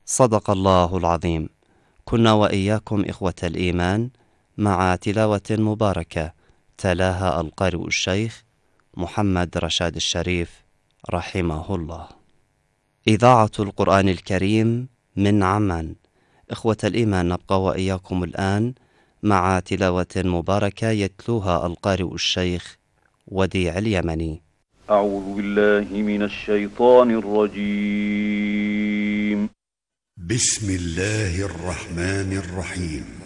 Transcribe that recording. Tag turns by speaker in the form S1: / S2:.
S1: صدق الله العظيم. كنا وإياكم إخوة الإيمان مع تلاوة مباركة تلاها القارئ الشيخ محمد رشاد الشريف رحمه الله. إذاعة القرآن الكريم من عمان. إخوة الإيمان، نبقى وإياكم الآن مع تلاوة مباركة يتلوها القارئ الشيخ وديع اليمني.
S2: أعوذ بالله من الشيطان الرجيم.
S3: بسم الله الرحمن الرحيم.